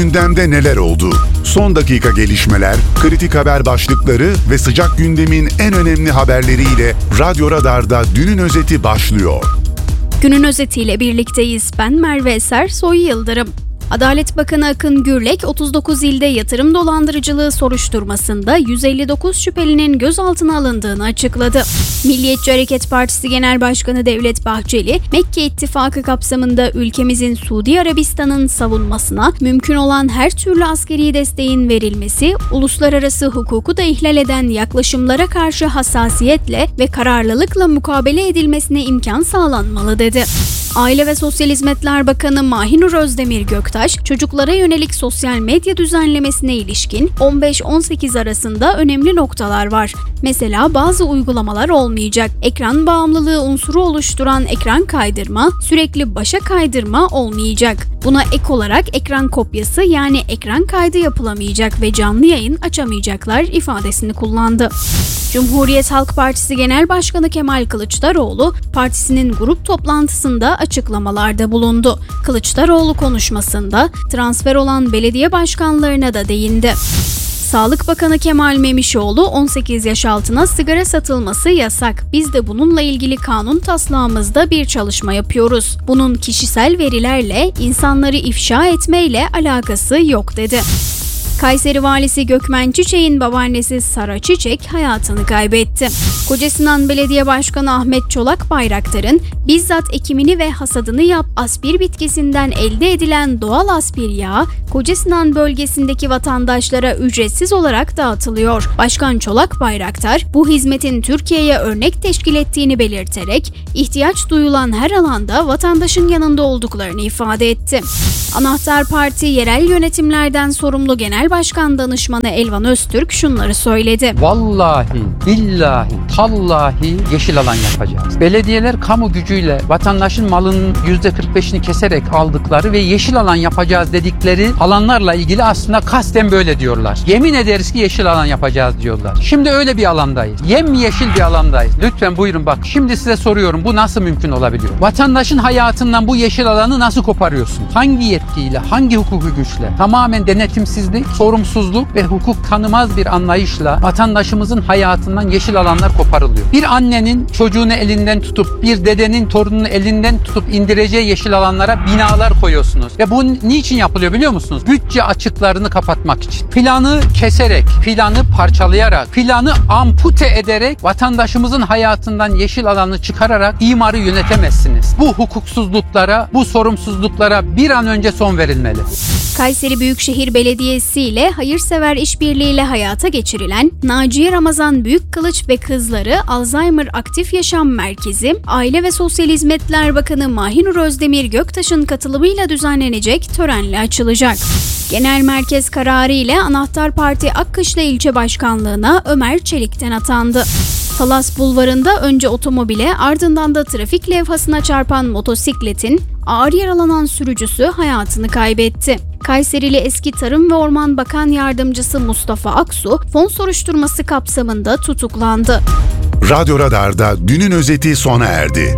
Gündemde neler oldu? Son dakika gelişmeler, kritik haber başlıkları ve sıcak gündemin en önemli haberleriyle Radyo Radar'da Dünün Özeti başlıyor. Günün özetiyle birlikteyiz. Ben Merve Eser, Soy Yıldırım. Adalet Bakanı Akın Gürlek, 39 ilde yatırım dolandırıcılığı soruşturmasında 159 şüphelinin gözaltına alındığını açıkladı. Milliyetçi Hareket Partisi Genel Başkanı Devlet Bahçeli, Mekke İttifakı kapsamında ülkemizin Suudi Arabistan'ın savunmasına mümkün olan her türlü askeri desteğin verilmesi, uluslararası hukuku da ihlal eden yaklaşımlara karşı hassasiyetle ve kararlılıkla mukabele edilmesine imkan sağlanmalı dedi. Aile ve Sosyal Hizmetler Bakanı Mahinur Özdemir Göktaş, çocuklara yönelik sosyal medya düzenlemesine ilişkin 15-18 arasında önemli noktalar var. Mesela bazı uygulamalar olmayacak. Ekran bağımlılığı unsuru oluşturan ekran kaydırma, sürekli başa kaydırma olmayacak. Buna ek olarak ekran kopyası yani ekran kaydı yapılamayacak ve canlı yayın açamayacaklar ifadesini kullandı. Cumhuriyet Halk Partisi Genel Başkanı Kemal Kılıçdaroğlu, partisinin grup toplantısında açıklamalarda bulundu. Kılıçdaroğlu konuşmasında transfer olan belediye başkanlarına da değindi. Sağlık Bakanı Kemal Memişoğlu, 18 yaş altına sigara satılması yasak. Biz de bununla ilgili kanun taslağımızda bir çalışma yapıyoruz. Bunun kişisel verilerle, insanları ifşa etmeyle alakası yok dedi. Kayseri Valisi Gökmen Çiçek'in babaannesi Sara Çiçek hayatını kaybetti. Kocasinan Belediye Başkanı Ahmet Çolak Bayraktar'ın bizzat ekimini ve hasadını yap aspir bitkisinden elde edilen doğal aspir yağı Kocasinan bölgesindeki vatandaşlara ücretsiz olarak dağıtılıyor. Başkan Çolak Bayraktar bu hizmetin Türkiye'ye örnek teşkil ettiğini belirterek ihtiyaç duyulan her alanda vatandaşın yanında olduklarını ifade etti. Anahtar Parti yerel yönetimlerden sorumlu Genel Başkan Danışmanı Elvan Öztürk şunları söyledi. Vallahi, billahi, tallahi yeşil alan yapacağız. Belediyeler kamu gücüyle vatandaşın malının %45'ini keserek aldıkları ve yeşil alan yapacağız dedikleri alanlarla ilgili aslında kasten böyle diyorlar. Yemin ederiz ki yeşil alan yapacağız diyorlar. Şimdi öyle bir alandayız. Yemyeşil bir alandayız. Lütfen buyurun bak. Şimdi size soruyorum, bu nasıl mümkün olabiliyor? Vatandaşın hayatından bu yeşil alanı nasıl koparıyorsun? Hangi yetkiyle, hangi hukuki güçle? Tamamen denetimsizlik, sorumsuzluk ve hukuk tanımaz bir anlayışla vatandaşımızın hayatından yeşil alanlar koparılıyor. Bir annenin çocuğunu elinden tutup, bir dedenin torununu elinden tutup indireceği yeşil alanlara binalar koyuyorsunuz. Ve bu niçin yapılıyor biliyor musunuz? Bütçe açıklarını kapatmak için. Planı keserek, planı parçalayarak, planı ampute ederek vatandaşımızın hayatından yeşil alanı çıkararak imarı yönetemezsiniz. Bu hukuksuzluklara, bu sorumsuzluklara bir an önce son verilmeli. Kayseri Büyükşehir Belediyesi ile hayırsever işbirliğiyle hayata geçirilen Naciye Ramazan Büyükkılıç ve Kızları Alzheimer Aktif Yaşam Merkezi, Aile ve Sosyal Hizmetler Bakanı Mahinur Özdemir Göktaş'ın katılımıyla düzenlenecek törenle açılacak. Genel merkez kararı ile Anahtar Parti Akkışla İlçe Başkanlığı'na Ömer Çelik'ten atandı. Talas Bulvarı'nda önce otomobile ardından da trafik levhasına çarpan motosikletin ağır yaralanan sürücüsü hayatını kaybetti. Kayserili eski Tarım ve Orman Bakan Yardımcısı Mustafa Aksu, fon soruşturması kapsamında tutuklandı. Radyo Radar'da Dünün Özeti sona erdi.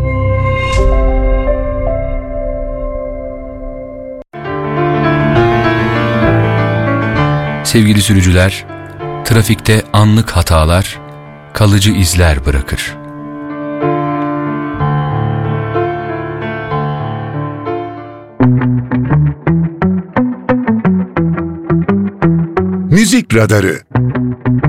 Sevgili sürücüler, trafikte anlık hatalar kalıcı izler bırakır. Müzik Radarı.